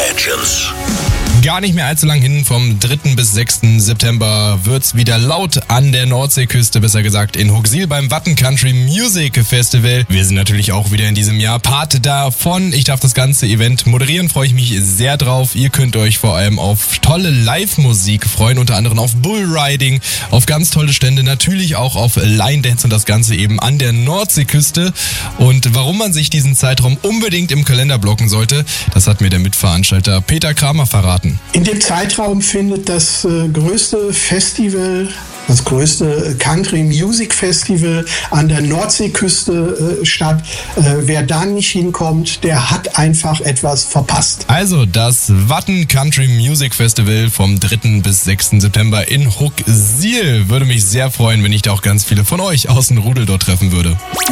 Legends. Gar nicht mehr allzu lang hin, vom 3. bis 6. September wird's wieder laut an der Nordseeküste, besser gesagt in Hooksiel beim Watten Country Music Festival. Wir sind natürlich auch wieder in diesem Jahr Part davon. Ich darf das ganze Event moderieren, freue ich mich sehr drauf. Ihr könnt euch vor allem auf tolle Live-Musik freuen, unter anderem auf Bullriding, auf ganz tolle Stände, natürlich auch auf Line Dance und das Ganze eben an der Nordseeküste. Und warum man sich diesen Zeitraum unbedingt im Kalender blocken sollte, das hat mir der Mitveranstalter Peter Kramer verraten. In dem Zeitraum findet das größte Festival, das größte Country Music Festival an der Nordseeküste statt. Wer da nicht hinkommt, der hat einfach etwas verpasst. Also das Watten Country Music Festival vom 3. bis 6. September in Hooksiel. Würde mich sehr freuen, wenn ich da auch ganz viele von euch aus dem Rudel dort treffen würde.